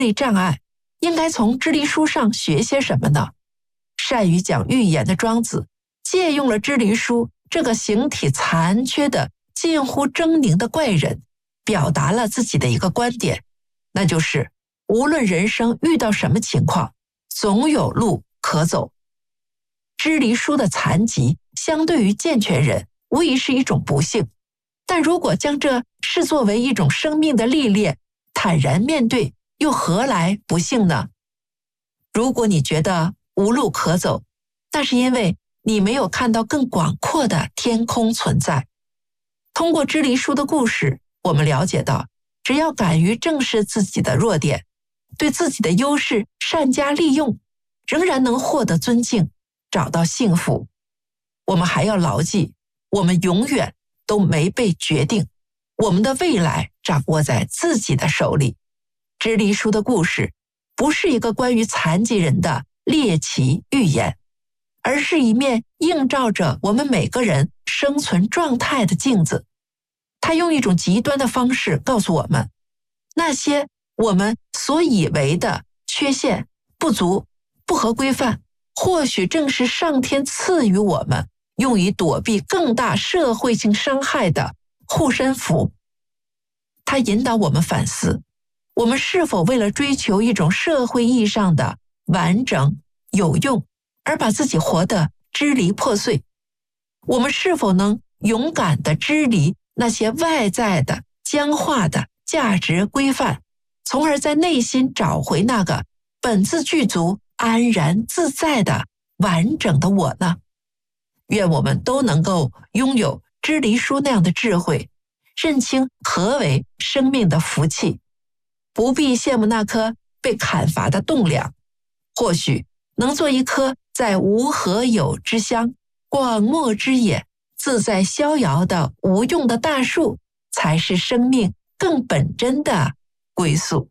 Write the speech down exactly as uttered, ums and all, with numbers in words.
力障碍，应该从支离书上学些什么呢？善于讲寓言的庄子，借用了支离书这个形体残缺的近乎狰狞的怪人，表达了自己的一个观点，那就是无论人生遇到什么情况，总有路可走。支离书的残疾相对于健全人无疑是一种不幸，但如果将这视作为一种生命的历练，坦然面对，又何来不幸呢？如果你觉得无路可走，那是因为你没有看到更广阔的天空存在。通过支离书的故事，我们了解到，只要敢于正视自己的弱点，对自己的优势善加利用，仍然能获得尊敬，找到幸福。我们还要牢记，我们永远都没被决定，我们的未来掌握在自己的手里。支离书的故事不是一个关于残疾人的猎奇寓言，而是一面映照着我们每个人生存状态的镜子。它用一种极端的方式告诉我们，那些我们所以为的缺陷、不足、不合规范，或许正是上天赐予我们用以躲避更大社会性伤害的护身符。它引导我们反思，我们是否为了追求一种社会意义上的完整、有用，而把自己活得支离破碎？我们是否能勇敢地支离那些外在的、僵化的价值规范，从而在内心找回那个本自具足、安然自在的完整的我呢？愿我们都能够拥有支离书那样的智慧，认清何为生命的福气，不必羡慕那棵被砍伐的栋梁，或许能做一棵在无何有之乡、广袤之野、自在逍遥的无用的大树，才是生命更本真的归宿。